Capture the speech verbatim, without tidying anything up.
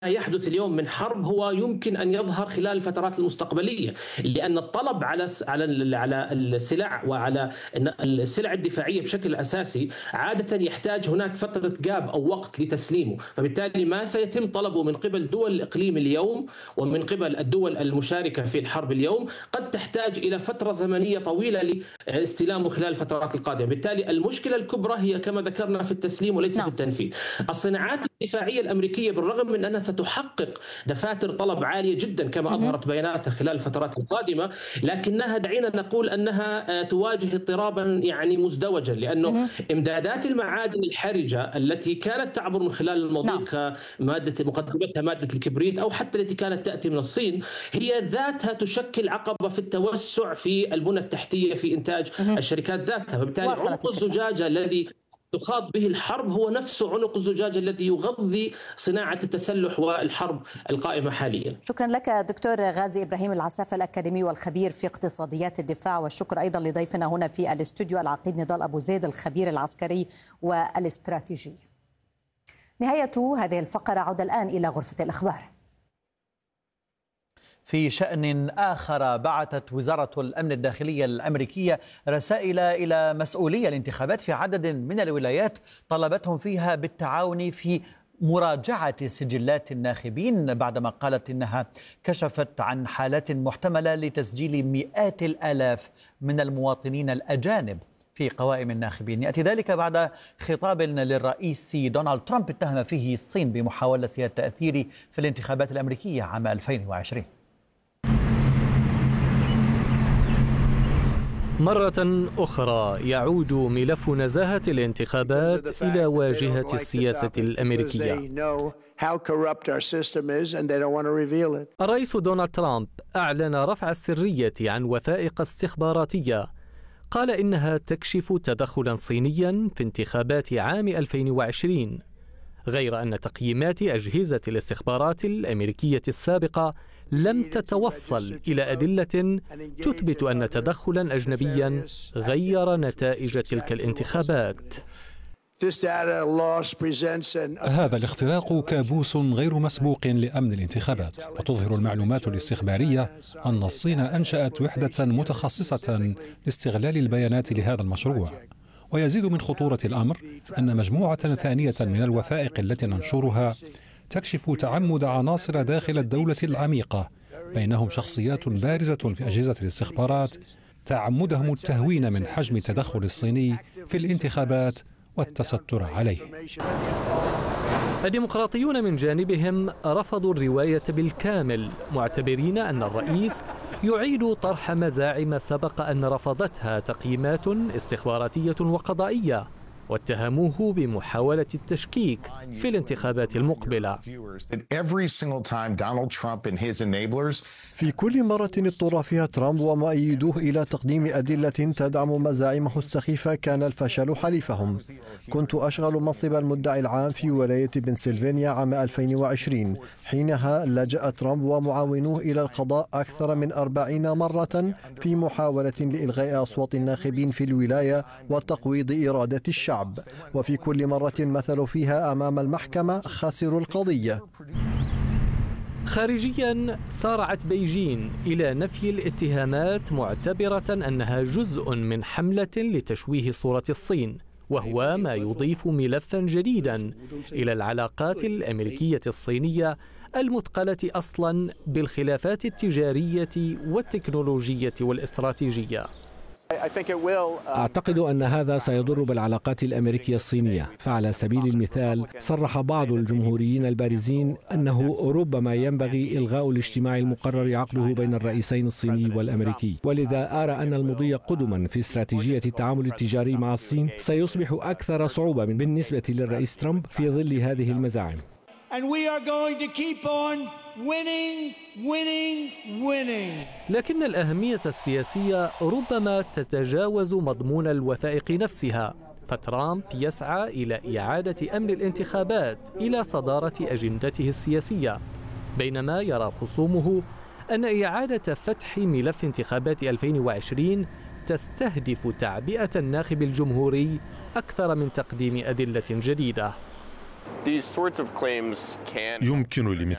يحدث اليوم من حرب هو يمكن أن يظهر خلال الفترات المستقبلية، لأن الطلب على على على السلع وعلى السلع الدفاعية بشكل أساسي عادة يحتاج هناك فترة جاب أو وقت لتسليمه، فبالتالي ما سيتم طلبه من قبل دول الإقليم اليوم ومن قبل الدول المشاركة في الحرب اليوم قد تحتاج إلى فترة زمنية طويلة لاستلامه خلال الفترات القادمة. بالتالي المشكلة الكبرى هي كما ذكرنا في التسليم وليس نعم. في التنفيذ. الصناعات الدفاعية الأمريكية بالرغم من أنها ستحقق دفاتر طلب عالية جدا كما أظهرت بياناتها خلال الفترات القادمة، لكنها دعينا نقول أنها تواجه اضطرابا يعني مزدوجا، لأنه إمدادات المعادن الحرجة التي كانت تعبر من خلال المضيق نعم. مادة مقدمتها مادة الكبريت أو حتى التي كانت تأتي من الصين هي ذاتها تشكل عقبة في التوسع في البنى التحتية في إنتاج الشركات ذاتها. فبالتالي عنق الزجاجة الذي تخاض به الحرب هو نفس عنق الزجاجة الذي يغذي صناعة التسلح والحرب القائمة حاليا. شكرا لك دكتور غازي إبراهيم العسافة الأكاديمي والخبير في اقتصاديات الدفاع، والشكر أيضا لضيفنا هنا في الاستوديو العقيد نضال أبو زيد الخبير العسكري والاستراتيجي. نهاية هذه الفقرة، عود الآن إلى غرفة الأخبار. في شأن آخر، بعثت وزارة الأمن الداخلية الأمريكية رسائل إلى مسؤولي الانتخابات في عدد من الولايات طلبتهم فيها بالتعاون في مراجعة سجلات الناخبين بعدما قالت إنها كشفت عن حالات محتملة لتسجيل مئات الآلاف من المواطنين الأجانب في قوائم الناخبين. يأتي ذلك بعد خطاب للرئيس دونالد ترامب اتهم فيه الصين بمحاولة التأثير في الانتخابات الأمريكية عام ألفين وعشرين. مرة أخرى يعود ملف نزاهة الانتخابات إلى واجهة السياسة الأمريكية. الرئيس دونالد ترامب أعلن رفع السرية عن وثائق استخباراتية، قال إنها تكشف تدخلا صينيا في انتخابات عام ألفين وعشرين، غير أن تقييمات أجهزة الاستخبارات الأمريكية السابقة لم تتوصل إلى أدلة تثبت أن تدخلا أجنبيا غير نتائج تلك الانتخابات. هذا الاختراق كابوس غير مسبوق لأمن الانتخابات، وتظهر المعلومات الاستخبارية أن الصين أنشأت وحدة متخصصة لاستغلال البيانات لهذا المشروع. ويزيد من خطورة الأمر أن مجموعة ثانية من الوثائق التي ننشرها تكشف تعمد عناصر داخل الدولة العميقة، بينهم شخصيات بارزة في أجهزة الاستخبارات، تعمدهم التهوين من حجم التدخل الصيني في الانتخابات والتستر عليه. الديمقراطيون من جانبهم رفضوا الرواية بالكامل، معتبرين أن الرئيس يعيد طرح مزاعم سبق أن رفضتها تقييمات استخباراتية وقضائية، واتهموه بمحاولة التشكيك في الانتخابات المقبلة. في كل مرة اضطر فيها ترامب ومؤيدوه إلى تقديم أدلة تدعم مزاعمه السخيفة كان الفشل حليفهم. كنت أشغل منصب المدعي العام في ولاية بنسلفانيا عام ألفين وعشرين، حينها لجأ ترامب ومعاونوه إلى القضاء أكثر من أربعين مرة في محاولة لإلغاء أصوات الناخبين في الولاية وتقويض إرادة الشعب، وفي كل مرة مثلوا فيها أمام المحكمة خسروا القضية. خارجيا سارعت بيجين إلى نفي الاتهامات، معتبرة أنها جزء من حملة لتشويه صورة الصين، وهو ما يضيف ملفا جديدا إلى العلاقات الأمريكية الصينية المثقلة أصلا بالخلافات التجارية والتكنولوجية والاستراتيجية. أعتقد أن هذا سيضر بالعلاقات الأمريكية الصينية، فعلى سبيل المثال صرح بعض الجمهوريين البارزين أنه ربما ينبغي إلغاء الاجتماع المقرر عقده بين الرئيسين الصيني والأمريكي، ولذا أرى أن المضي قدما في استراتيجية التعامل التجاري مع الصين سيصبح أكثر صعوبة بالنسبة للرئيس ترامب في ظل هذه المزاعم. And we are going to keep on winning, winning, winning. لكن الأهمية السياسية ربما تتجاوز مضمون الوثائق نفسها، فترامب يسعى إلى إعادة أمن الانتخابات إلى صدارة أجندته السياسية، بينما يرى خصومه أن إعادة فتح ملف انتخابات ألفين وعشرين تستهدف تعبئة الناخب الجمهوري أكثر من تقديم أدلة جديدة. يمكن لمثل